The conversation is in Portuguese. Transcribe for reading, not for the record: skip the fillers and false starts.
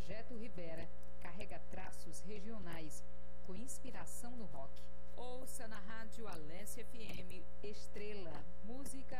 Projeto Rivera carrega traços regionais com inspiração no rock. Ouça na rádio Alesse FM Estrela, música